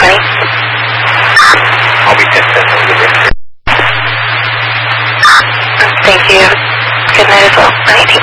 1020. I'll be 1010. Thank you. Good night as well. 918.